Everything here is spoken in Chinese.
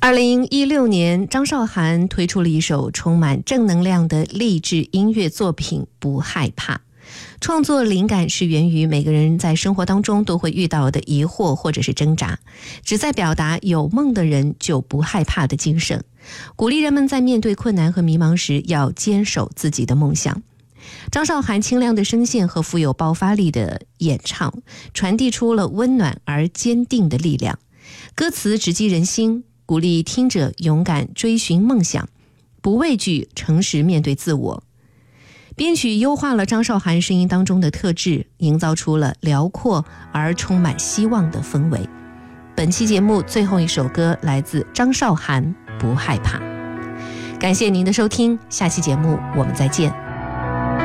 2016年，张韶涵推出了一首充满正能量的励志音乐作品《不害怕》。创作灵感是源于每个人在生活当中都会遇到的疑惑或者是挣扎，旨在表达有梦的人就不害怕的精神，鼓励人们在面对困难和迷茫时要坚守自己的梦想。张韶涵清亮的声线和富有爆发力的演唱，传递出了温暖而坚定的力量。歌词直击人心，鼓励听者勇敢追寻梦想，不畏惧，诚实面对自我。编曲优化了张韶涵声音当中的特质，营造出了辽阔而充满希望的氛围。本期节目最后一首歌来自张韶涵《不害怕》。感谢您的收听，下期节目我们再见。